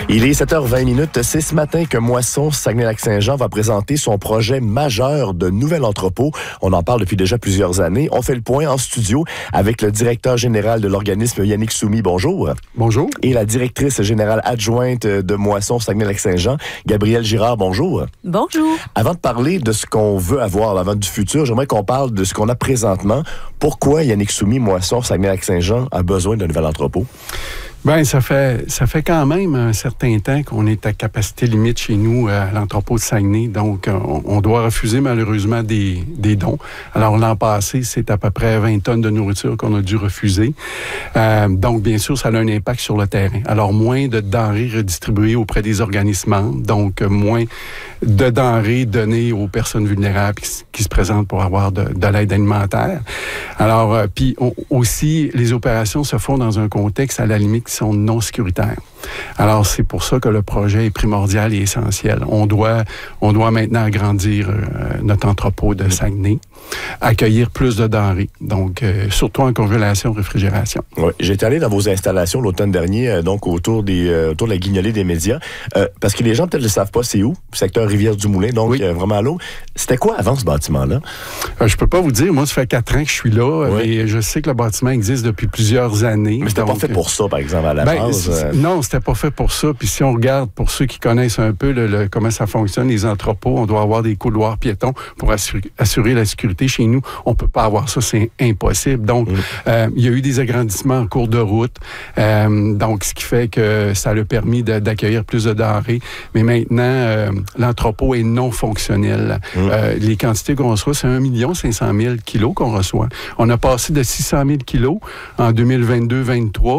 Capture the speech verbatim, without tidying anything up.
Il est sept heures vingt minutes. C'est ce matin que Moisson Saguenay-Lac-Saint-Jean va présenter son projet majeur de nouvel entrepôt. On en parle depuis déjà plusieurs années. On fait le point en studio avec le directeur général de l'organisme, Yannick Soumy. Bonjour. Bonjour. Et la directrice générale adjointe de Moisson Saguenay-Lac-Saint-Jean, Gabrielle Girard. Bonjour. Bonjour. Avant de parler de ce qu'on veut avoir, avant du futur, j'aimerais qu'on parle de ce qu'on a présentement. Pourquoi Yannick Soumy, Moisson Saguenay-Lac-Saint-Jean a besoin d'un nouvel entrepôt? Bien, ça fait ça fait quand même un certain temps qu'on est à capacité limite chez nous à l'entrepôt de Saguenay. Donc, on, on doit refuser malheureusement des, des dons. Alors, l'an passé, c'est à peu près vingt tonnes de nourriture qu'on a dû refuser. Euh, donc, bien sûr, ça a un impact sur le terrain. Alors, moins de denrées redistribuées auprès des organismes, donc moins de denrées données aux personnes vulnérables qui, qui se présentent pour avoir de, de l'aide alimentaire. Alors, euh, puis on, aussi, les opérations se font dans un contexte à la limite qui sont non sécuritaires. Alors, c'est pour ça que le projet est primordial et essentiel. On doit, on doit maintenant agrandir euh, notre entrepôt de Saguenay, accueillir plus de denrées, donc euh, surtout en congélation, réfrigération. Oui, j'étais allé dans vos installations l'automne dernier, euh, donc autour des euh, autour de la guignolée des médias, euh, parce que les gens peut-être ne savent pas c'est où, secteur Rivière-du-Moulin, donc oui. euh, vraiment à l'eau. C'était quoi avant ce bâtiment-là? Euh, je peux pas vous dire, moi ça fait quatre ans que je suis là, oui. et je sais que le bâtiment existe depuis plusieurs années. Mais c'était donc, pas fait pour ça, par exemple, à la ben, base? Euh... Non, c'était pas fait pour ça. Puis si on regarde, pour ceux qui connaissent un peu le, le, comment ça fonctionne, les entrepôts, on doit avoir des couloirs piétons pour assurer, assurer la sécurité. Chez nous, on peut pas avoir ça, c'est impossible. Donc, mmh. euh, il y a eu des agrandissements en cours de route, euh, donc ce qui fait que ça a permis de, d'accueillir plus de denrées. Mais maintenant, euh, l'entrepôt est non fonctionnel. Mmh. Euh, les quantités qu'on reçoit, c'est un million cinq cent mille kilos qu'on reçoit. On a passé de six cent mille kilos en deux mille vingt-deux vingt-trois